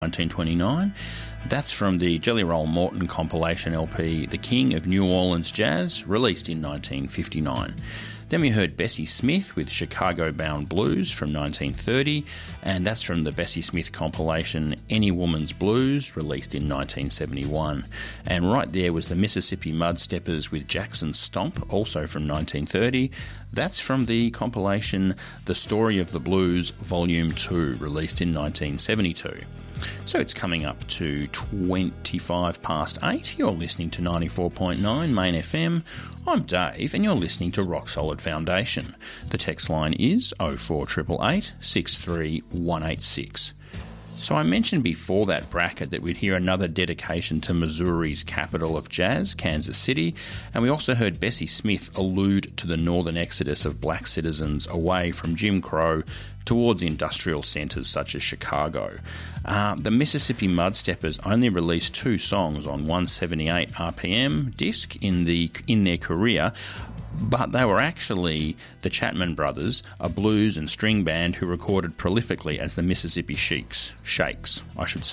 1929. That's from the Jelly Roll Morton compilation LP The King of New Orleans Jazz, released in 1959. Then we heard Bessie Smith with Chicago-Bound Blues from 1930, and that's from the Bessie Smith compilation Any Woman's Blues, released in 1971. And right there was the Mississippi Mudsteppers with Jackson Stomp, also from 1930. That's from the compilation The Story of the Blues, Volume 2, released in 1972. So it's coming up to 25 past 8. You're listening to 94.9 Main FM. I'm Dave, and you're listening to Rock Solid Foundation. The text line is 04888 63186. So I mentioned before that bracket that we'd hear another dedication to Missouri's capital of jazz, Kansas City, and we also heard Bessie Smith allude to the northern exodus of black citizens away from Jim Crow towards industrial centres such as Chicago. The Mississippi Mudsteppers only released 2 songs on 178 RPM disc in their career, but they were actually the Chapman Brothers, a blues and string band who recorded prolifically as the Mississippi Sheiks. Sheiks.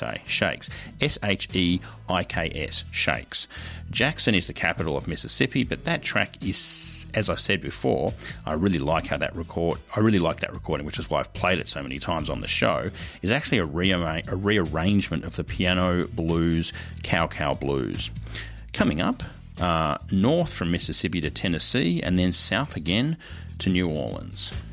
S-H-E-I-K-S. Sheiks. Jackson is the capital of Mississippi, but that track is, as I said before, I really like that recording, which is why I've played it so many times on the show, is actually a rearrangement of the piano blues, Cow Blues. Coming up, north from Mississippi to Tennessee, and then south again to New Orleans.